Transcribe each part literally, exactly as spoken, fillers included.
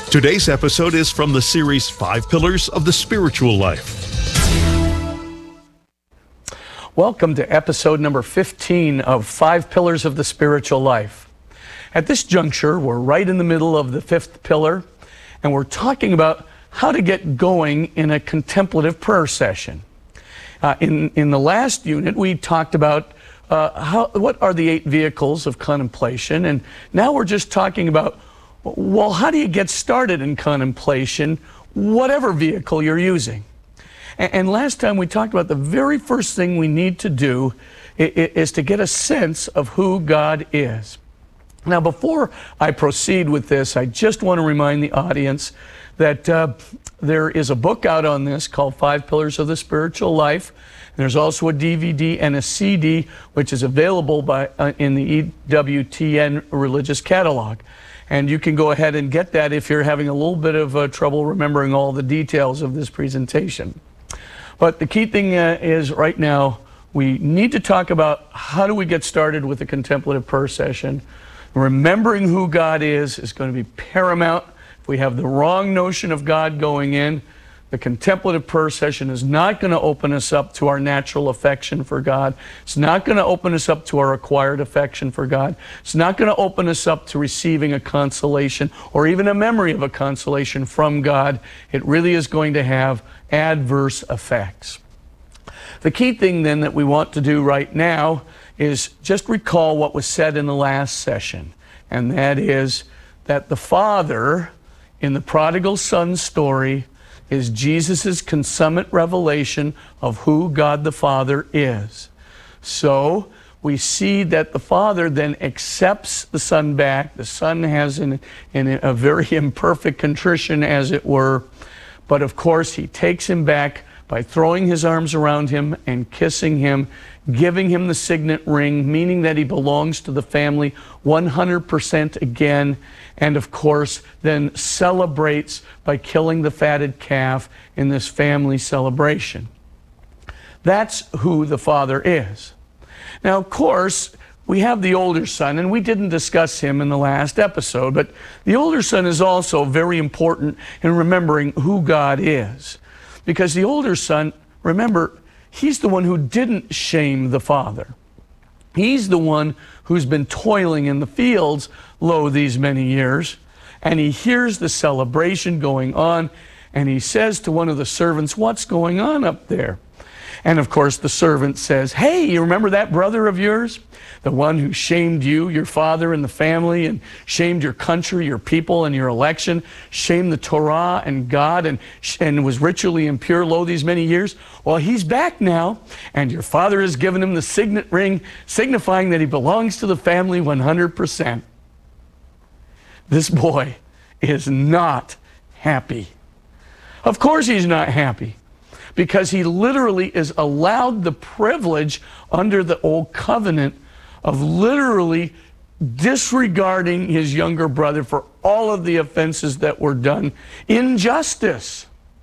Today's episode is from the series Five Pillars of the Spiritual Life. Welcome to episode number fifteen of Five Pillars of the Spiritual Life. At this juncture, we're right in the middle of the fifth pillar, and we're talking about how to get going in a contemplative prayer session. Uh, in, in the last unit, we talked about uh, how, what are the eight vehicles of contemplation, and now we're just talking about, well, how do you get started in contemplation, whatever vehicle you're using? And, and last time we talked about the very first thing we need to do is, is to get a sense of who God is. Now, before I proceed with this, I just want to remind the audience that uh, there is a book out on this called Five Pillars of the Spiritual Life. There's also a D V D and a C D, which is available by uh, in the E W T N Religious Catalog. And you can go ahead and get that if you're having a little bit of uh, trouble remembering all the details of this presentation. But the key thing uh, is right now, we need to talk about how do we get started with a contemplative prayer session. Remembering who God is is going to be paramount. If we have the wrong notion of God going in, the contemplative prayer session is not going to open us up to our natural affection for God. It's not going to open us up to our acquired affection for God. It's not going to open us up to receiving a consolation or even a memory of a consolation from God. It really is going to have adverse effects. The key thing then that we want to do right now is just recall what was said in the last session, and that is that the Father in the prodigal son story is Jesus' consummate revelation of who God the Father is. So we see that the Father then accepts the Son back. The Son has in, in a very imperfect contrition, as it were, but of course he takes him back by throwing his arms around him and kissing him, giving him the signet ring, meaning that he belongs to the family one hundred percent again, and of course then celebrates by killing the fatted calf in this family celebration. That's who the Father is. Now, of course, we have the older son, and we didn't discuss him in the last episode, but the older son is also very important in remembering who God is. Because the older son, remember, he's the one who didn't shame the father. He's the one who's been toiling in the fields, lo, these many years, and he hears the celebration going on, and he says to one of the servants, "What's going on up there?" And of course the servant says, "Hey, you remember that brother of yours? The one who shamed you, your father and the family, and shamed your country, your people, and your election, shamed the Torah and God, and, and was ritually impure, lo, these many years? Well, he's back now, and your father has given him the signet ring, signifying that he belongs to the family one hundred percent. This boy is not happy. Of course he's not happy, because he literally is allowed the privilege under the old covenant of literally disregarding his younger brother for all of the offenses that were done, injustice.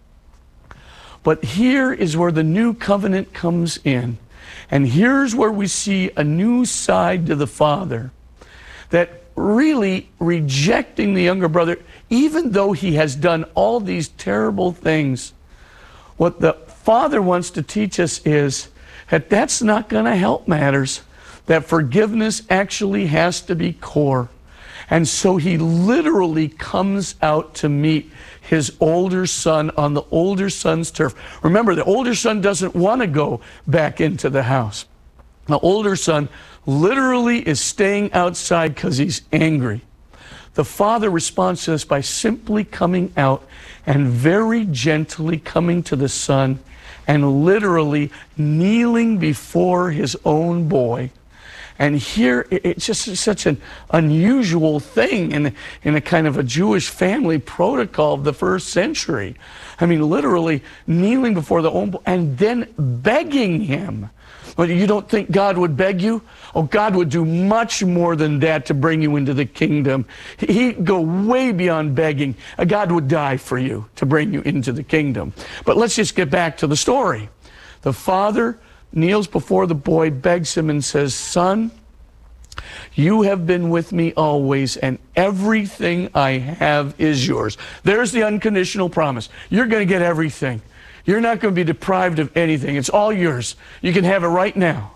But here is where the new covenant comes in, and here's where we see a new side to the Father, that really rejecting the younger brother, even though he has done all these terrible things, what the Father wants to teach us is that that's not going to help matters, that forgiveness actually has to be core. And so he literally comes out to meet his older son on the older son's turf. Remember, the older son doesn't want to go back into the house. The older son literally is staying outside because he's angry. The Father responds to this by simply coming out and very gently coming to the Son and literally kneeling before his own boy. And here, it's just such an unusual thing in, in a kind of a Jewish family protocol of the first century. I mean, literally kneeling before the own boy and then begging him. Well, you don't think God would beg you? Oh, God would do much more than that to bring you into the kingdom. He'd go way beyond begging. God would die for you to bring you into the kingdom. But let's just get back to the story. The father kneels before the boy, begs him and says, "Son, You have been with me always, and everything I have is yours. There's the unconditional promise. You're going to get everything. You're not going to be deprived of anything. It's all yours. You can have it right now.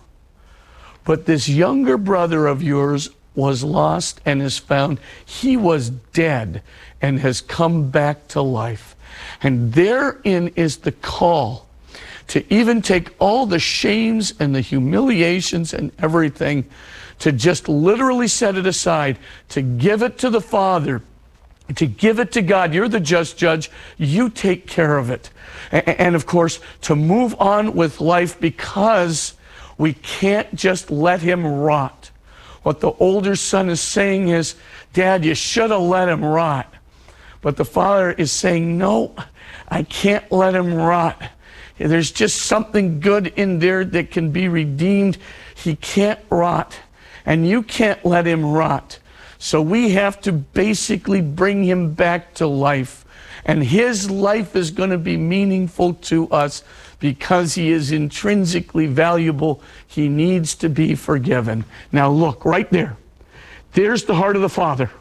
But this younger brother of yours was lost and is found. He was dead and has come back to life. And therein is the call to even take all the shames and the humiliations and everything, to just literally set it aside, to give it to the Father, to give it to God. You're the just judge. You take care of it. And of course, to move on with life, because we can't just let him rot. What the older son is saying is, Dad, you should have let him rot. But the father is saying, no, I can't let him rot. There's just something good in there that can be redeemed. He can't rot, and you can't let him rot. So we have to basically bring him back to life. And his life is going to be meaningful to us because he is intrinsically valuable. He needs to be forgiven. Now look, right there. There's the heart of the Father.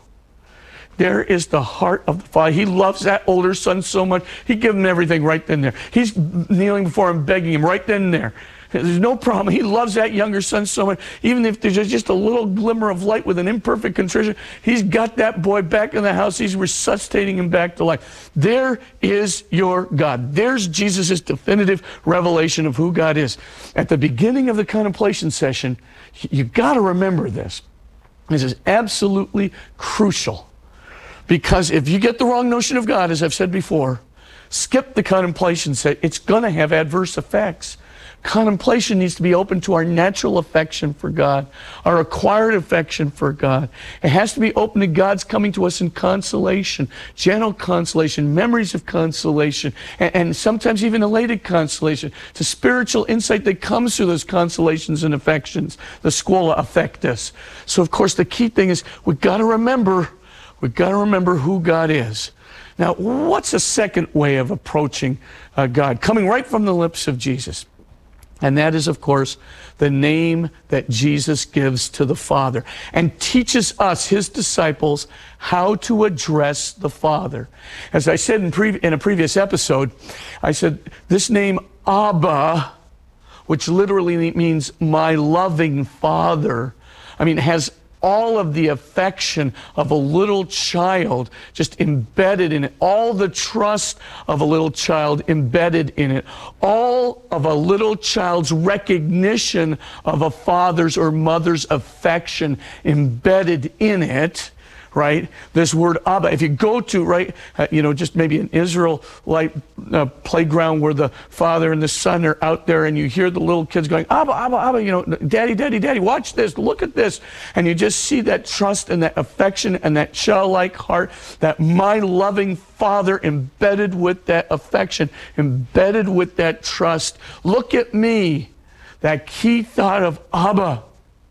There is the heart of the Father. He loves that older son so much. He gave him everything right then and there. He's kneeling before him, begging him right then and there. There's no problem. He loves that younger son so much. Even if there's just a little glimmer of light with an imperfect contrition, he's got that boy back in the house. He's resuscitating him back to life. There is your God. There's Jesus' definitive revelation of who God is. At the beginning of the contemplation session, you've got to remember this. This is absolutely crucial. Because if you get the wrong notion of God, as I've said before, skip the contemplation set. It's going to have adverse effects. Contemplation needs to be open to our natural affection for God, our acquired affection for God. It has to be open to God's coming to us in consolation, gentle consolation, memories of consolation, and, and sometimes even elated consolation, to spiritual insight that comes through those consolations and affections. The scuola affectus. So, of course, the key thing is we've got to remember We've got to remember who God is. Now, what's a second way of approaching uh, God? Coming right from the lips of Jesus. And that is, of course, the name that Jesus gives to the Father and teaches us, his disciples, how to address the Father. As I said in, pre- in a previous episode, I said this name Abba, which literally means my loving Father, I mean, has all of the affection of a little child just embedded in it, all the trust of a little child embedded in it, all of a little child's recognition of a father's or mother's affection embedded in it, right? This word Abba, if you go to, right, uh, you know, just maybe an Israelite uh, playground where the father and the son are out there and you hear the little kids going, Abba, Abba, Abba, you know, daddy, daddy, daddy, watch this, look at this. And you just see that trust and that affection and that childlike heart, that my loving Father embedded with that affection, embedded with that trust. Look at me. That key thought of Abba.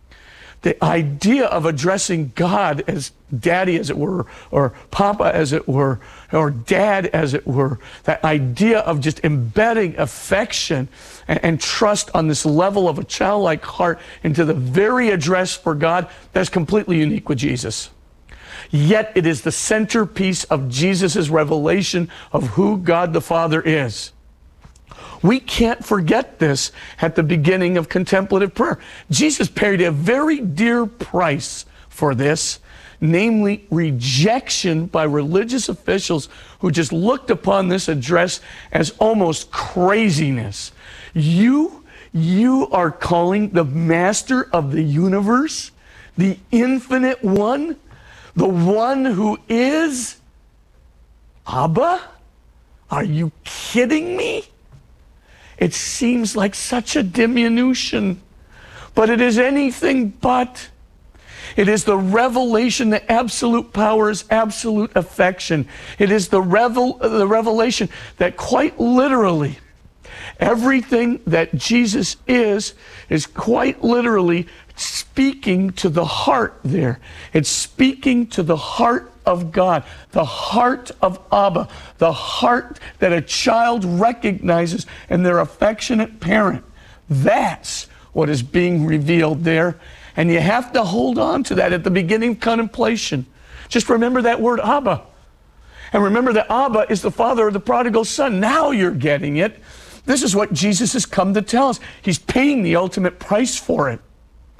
The idea of addressing God as daddy, as it were, or papa, as it were, or dad, as it were, that idea of just embedding affection and, and trust on this level of a childlike heart into the very address for God, that's completely unique with Jesus. Yet it is the centerpiece of Jesus' revelation of who God the Father is. We can't forget this at the beginning of contemplative prayer. Jesus paid a very dear price for this, namely rejection by religious officials who just looked upon this address as almost craziness. You, you are calling the master of the universe, the infinite one, the one who is Abba? Are you kidding me? It seems like such a diminution, but it is anything but. It is the revelation that absolute power is absolute affection. It is the, revel, the revelation that quite literally everything that Jesus is, is quite literally speaking to the heart there. It's speaking to the heart of God, the heart of Abba, the heart that a child recognizes in their affectionate parent. That's what is being revealed there. And you have to hold on to that at the beginning of contemplation. Just remember that word Abba. And remember that Abba is the father of the prodigal son. Now you're getting it. This is what Jesus has come to tell us. He's paying the ultimate price for it.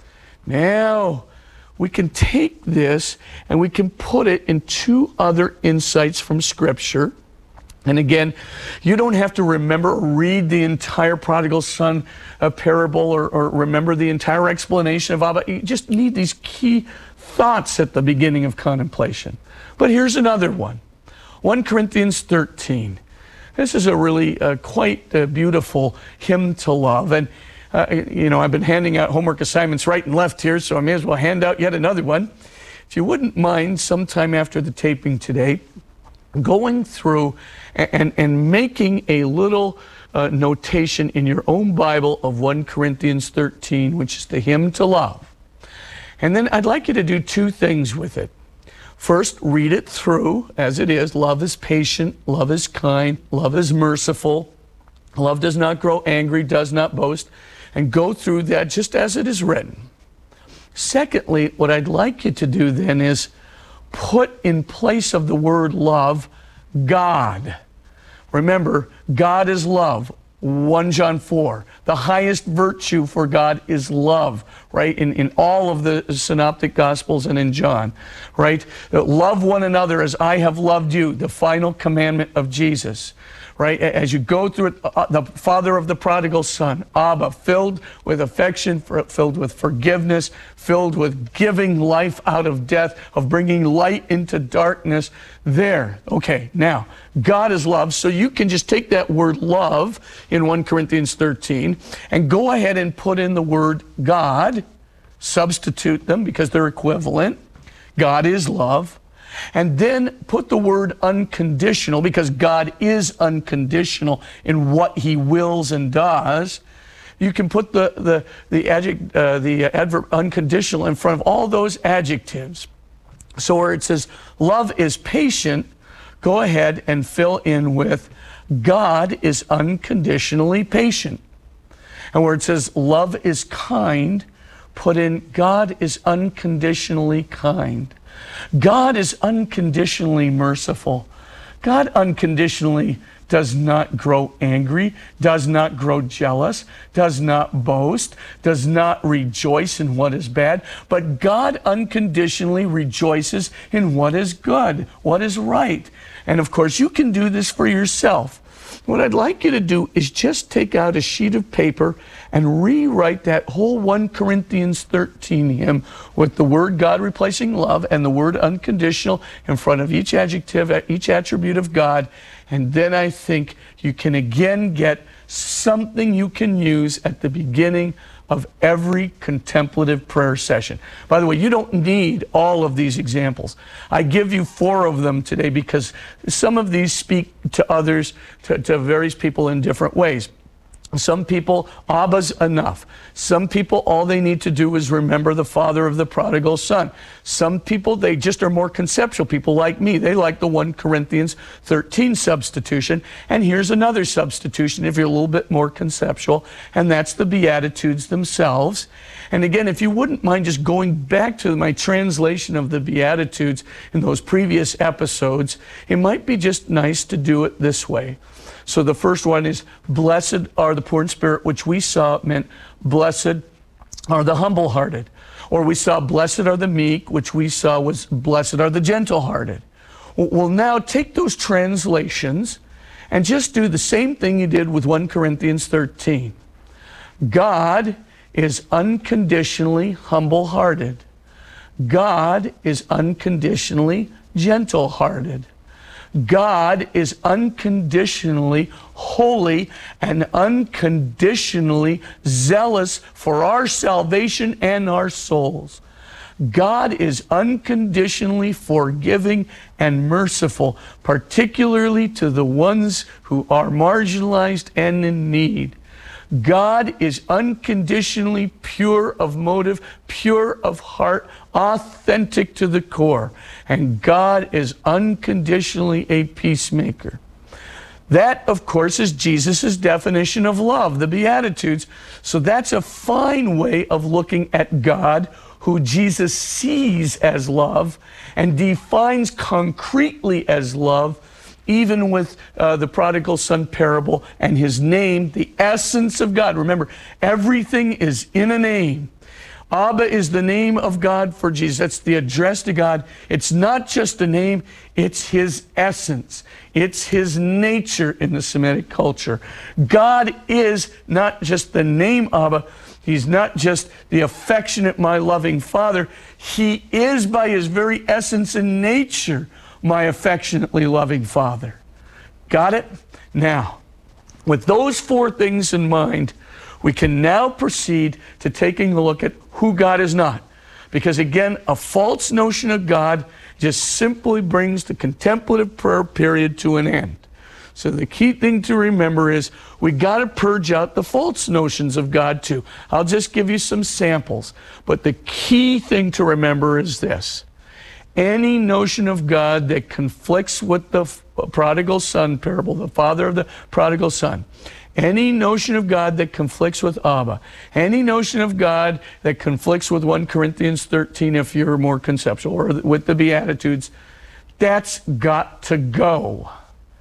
Now, we can take this and we can put it in two other insights from Scripture. And again, you don't have to remember or read the entire prodigal son uh, parable or, or remember the entire explanation of Abba. You just need these key thoughts at the beginning of contemplation. But here's another one. First Corinthians thirteen. This is a really uh, quite uh, beautiful hymn to love. And, uh, you know, I've been handing out homework assignments right and left here, so I may as well hand out yet another one. If you wouldn't mind, sometime after the taping today, going through and, and, and making a little uh, notation in your own Bible of First Corinthians thirteen, which is the hymn to love. And then I'd like you to do two things with it. First, read it through as it is. Love is patient, love is kind, love is merciful. Love does not grow angry, does not boast. And go through that just as it is written. Secondly, what I'd like you to do then is put in place of the word love, God. Remember, God is love. First John four. The highest virtue for God is love, right? In, in all of the synoptic gospels and in John, right? Love one another as I have loved you, the final commandment of Jesus, right? As you go through it, uh, the father of the prodigal son, Abba, filled with affection, filled with forgiveness, filled with giving life out of death, of bringing light into darkness. There. Okay, now, God is love, so you can just take that word love in First Corinthians thirteen and go ahead and put in the word God, substitute them because they're equivalent. God is love. And then put the word unconditional, because God is unconditional in what he wills and does. You can put the, the, the, adject, uh, the adverb unconditional in front of all those adjectives. So where it says love is patient, go ahead and fill in with God is unconditionally patient. And where it says love is kind, put in God is unconditionally kind. God is unconditionally merciful. God unconditionally does not grow angry, does not grow jealous, does not boast, does not rejoice in what is bad, but God unconditionally rejoices in what is good, what is right. And of course, you can do this for yourself. What I'd like you to do is just take out a sheet of paper and rewrite that whole First Corinthians thirteen hymn with the word God replacing love and the word unconditional in front of each adjective, each attribute of God. And then I think you can again get something you can use at the beginning of every contemplative prayer session. By the way, you don't need all of these examples. I give you four of them today because some of these speak to others, to, to various people in different ways. Some people, Abba's enough. Some people, all they need to do is remember the father of the prodigal son. Some people, they just are more conceptual. People like me, they like the First Corinthians thirteen substitution. And here's another substitution if you're a little bit more conceptual, and that's the Beatitudes themselves. And again, if you wouldn't mind just going back to my translation of the Beatitudes in those previous episodes, it might be just nice to do it this way. So the first one is, blessed are the poor in spirit, which we saw meant blessed are the humble-hearted. Or we saw blessed are the meek, which we saw was blessed are the gentle-hearted. Well, now take those translations and just do the same thing you did with First Corinthians thirteen. God is unconditionally humble-hearted. God is unconditionally gentle-hearted. God is unconditionally holy and unconditionally zealous for our salvation and our souls. God is unconditionally forgiving and merciful, particularly to the ones who are marginalized and in need. God is unconditionally pure of motive, pure of heart, authentic to the core. And God is unconditionally a peacemaker. That, of course, is Jesus' definition of love, the Beatitudes. So that's a fine way of looking at God, who Jesus sees as love and defines concretely as love, even with uh, the prodigal son parable and his name, the essence of God. Remember, everything is in a name. Abba is the name of God for Jesus. That's the address to God. It's not just a name, it's his essence. It's his nature in the Semitic culture. God is not just the name Abba. He's not just the affectionate, my loving Father. He is by his very essence and nature my affectionately loving Father. Got it? Now, with those four things in mind, we can now proceed to taking a look at who God is not. Because again, a false notion of God just simply brings the contemplative prayer period to an end. So the key thing to remember is we got to purge out the false notions of God too. I'll just give you some samples. But the key thing to remember is this. Any notion of God that conflicts with the prodigal son parable, the father of the prodigal son, any notion of God that conflicts with Abba, any notion of God that conflicts with First Corinthians thirteen, if you're more conceptual, or with the Beatitudes, that's got to go.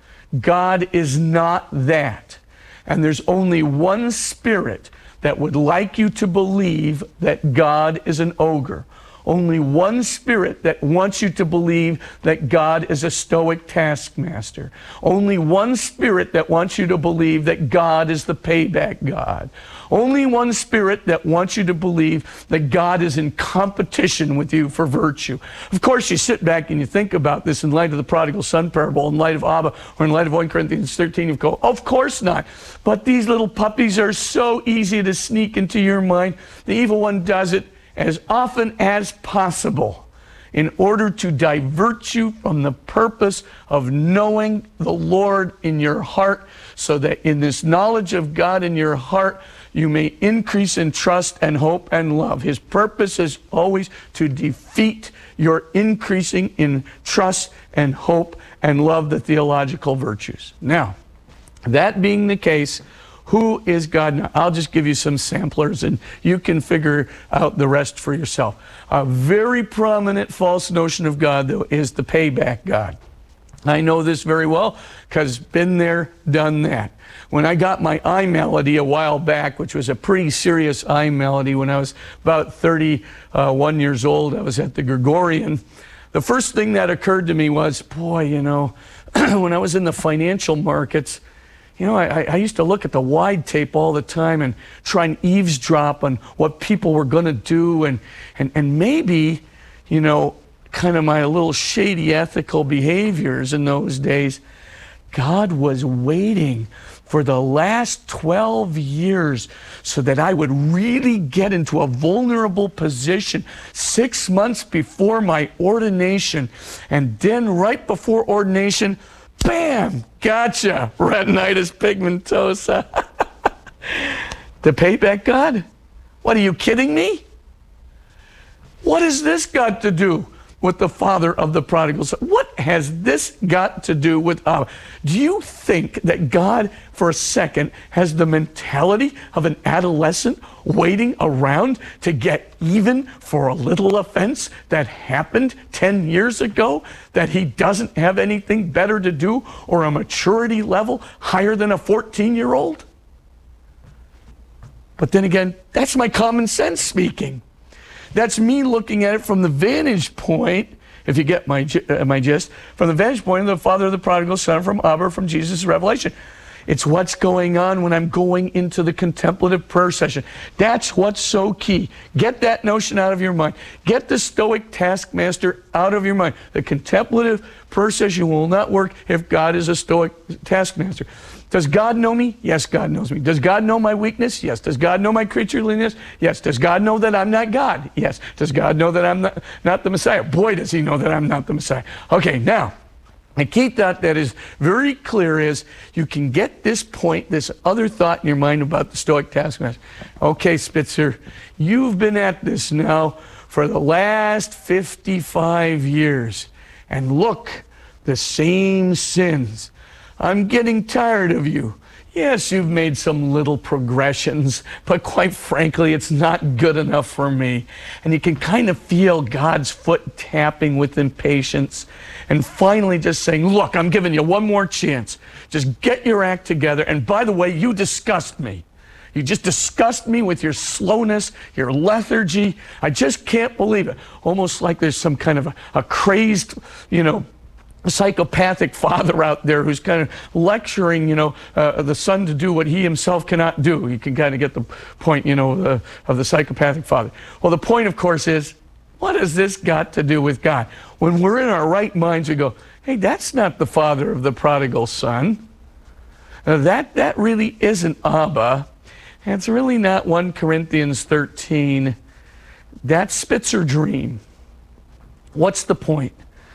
God is not that. And there's only one spirit that would like you to believe that God is an ogre. Only one spirit that wants you to believe that God is a stoic taskmaster. Only one spirit that wants you to believe that God is the payback God. Only one spirit that wants you to believe that God is in competition with you for virtue. Of course, you sit back and you think about this in light of the prodigal son parable, in light of Abba, or in light of First Corinthians thirteen, you go, of course not. But these little puppies are so easy to sneak into your mind. The evil one does it as often as possible in order to divert you from the purpose of knowing the Lord in your heart, so that in this knowledge of God in your heart, you may increase in trust and hope and love. His purpose is always to defeat your increasing in trust and hope and love, the theological virtues. Now, that being the case, who is God now? I'll just give you some samplers and you can figure out the rest for yourself. A very prominent false notion of God, though, is the payback God. I know this very well because been there, done that. When I got my iMelody a while back, which was a pretty serious iMelody when I was about thirty-one years old, I was at the Gregorian. The first thing that occurred to me was, boy, you know, when I was in the financial markets, you know, I, I used to look at the wide tape all the time and try and eavesdrop on what people were going to do, and, and, and maybe, you know, kind of my little shady ethical behaviors in those days. God was waiting for the last twelve years so that I would really get into a vulnerable position six months before my ordination. And then right before ordination, bam, gotcha, retinitis pigmentosa. The payback God? What, are you kidding me? What has this got to do with the father of the prodigal son? What has this got to do with Abba? Do you think that God, for a second, has the mentality of an adolescent waiting around to get even for a little offense that happened ten years ago, that he doesn't have anything better to do, or a maturity level higher than a fourteen-year-old? But then again, that's my common sense speaking. That's me looking at it from the vantage point, if you get my, uh, my gist, from the vantage point of the father of the prodigal son, from Abba, from Jesus' revelation. It's what's going on when I'm going into the contemplative prayer session. That's what's so key. Get that notion out of your mind. Get the stoic taskmaster out of your mind. The contemplative prayer session will not work if God is a stoic taskmaster. Does God know me? Yes, God knows me. Does God know my weakness? Yes. Does God know my creatureliness? Yes. Does God know that I'm not God? Yes. Does God know that I'm not, not the Messiah? Boy, does he know that I'm not the Messiah. Okay, now, a key thought that is very clear is you can get this point, this other thought in your mind about the stoic taskmaster. Okay, Spitzer, you've been at this now for the last fifty-five years. And look, the same sins. I'm getting tired of you. Yes, you've made some little progressions, but quite frankly, it's not good enough for me. And you can kind of feel God's foot tapping with impatience and finally just saying, look, I'm giving you one more chance. Just get your act together. And by the way, you disgust me. You just disgust me with your slowness, your lethargy. I just can't believe it. Almost like there's some kind of a, a crazed, you know, psychopathic father out there who's kind of lecturing, you know, uh, the son to do what he himself cannot do. You can kind of get the point, you know, the, of the psychopathic father. Well, the point, of course, is, what has this got to do with God? When we're in our right minds, we go, hey, that's not the father of the prodigal son. Uh, that, that really isn't Abba. And it's really not First Corinthians thirteen. That's Spitzer dream. What's the point?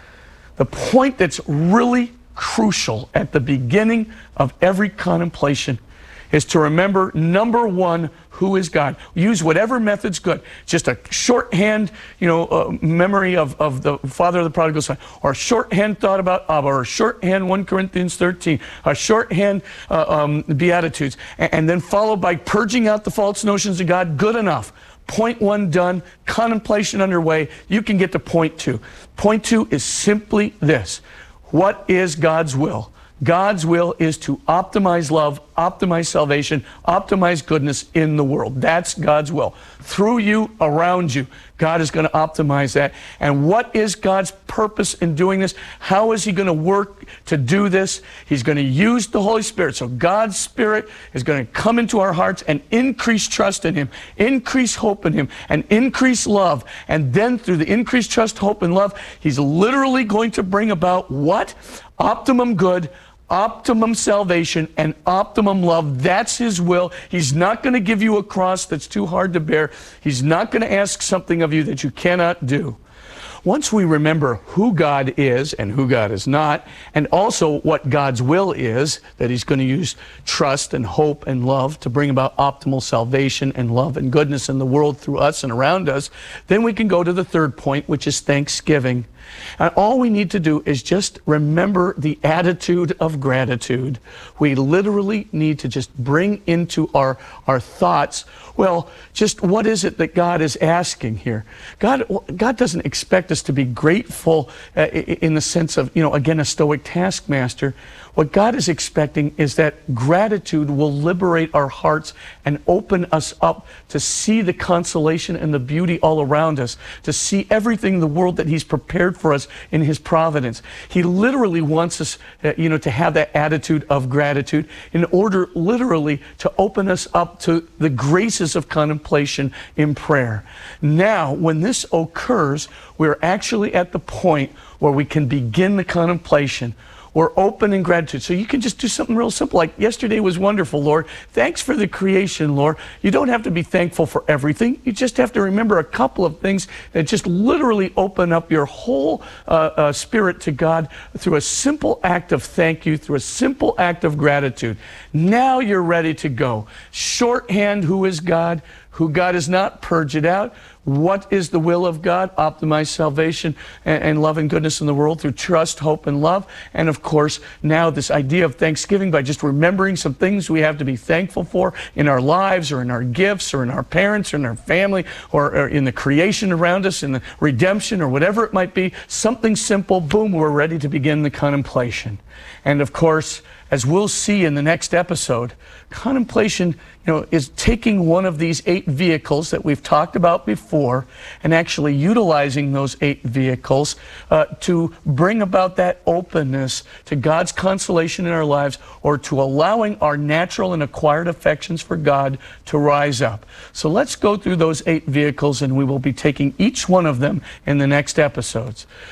The point that's really crucial at the beginning of every contemplation is to remember, number one, who is God. Use whatever method's good. Just a shorthand, you know, uh, memory of, of the father of the prodigal son, or a shorthand thought about Abba, or a shorthand First Corinthians thirteen, a shorthand uh, um, Beatitudes, and, and then followed by purging out the false notions of God. Good enough. Point one done, contemplation underway. You can get to point two. Point two is simply this. What is God's will? God's will is to optimize love, optimize salvation, optimize goodness in the world. That's God's will. Through you, around you, God is going to optimize that. And what is God's purpose in doing this? How is he going to work to do this? He's going to use the Holy Spirit. So God's Spirit is going to come into our hearts and increase trust in him, increase hope in him, and increase love. And then through the increased trust, hope, and love, he's literally going to bring about what? Optimum good, optimum salvation, and optimum love. That's his will. He's not going to give you a cross that's too hard to bear. He's not going to ask something of you that you cannot do. Once we remember who God is and who God is not, and also what God's will is, that he's going to use trust and hope and love to bring about optimal salvation and love and goodness in the world through us and around us, then we can go to the third point, which is thanksgiving. And all we need to do is just remember the attitude of gratitude. We literally need to just bring into our, our thoughts, well, just what is it that God is asking here? God, God doesn't expect us to be grateful uh, in the sense of, you know, again, a stoic taskmaster. What God is expecting is that gratitude will liberate our hearts and open us up to see the consolation and the beauty all around us, to see everything in the world that he's prepared for us in his providence. He literally wants us, uh, you know, to have that attitude of gratitude in order literally to open us up to the graces of contemplation in prayer. Now, when this occurs, we're actually at the point where we can begin the contemplation. We're open in gratitude. So you can just do something real simple, like yesterday was wonderful, Lord. Thanks for the creation, Lord. You don't have to be thankful for everything. You just have to remember a couple of things that just literally open up your whole uh, uh, spirit to God through a simple act of thank you, through a simple act of gratitude. Now you're ready to go. Shorthand, who is God? Who God is not, purge it out. What is the will of God? Optimize salvation and, and love and goodness in the world through trust, hope, and love. And of course, now this idea of thanksgiving by just remembering some things we have to be thankful for in our lives or in our gifts or in our parents or in our family or, or in the creation around us, in the redemption or whatever it might be. Something simple, boom, we're ready to begin the contemplation. And of course, as we'll see in the next episode, contemplation, you know, is taking one of these eight vehicles that we've talked about before and actually utilizing those eight vehicles uh, to bring about that openness to God's consolation in our lives, or to allowing our natural and acquired affections for God to rise up. So let's go through those eight vehicles, and we will be taking each one of them in the next episodes.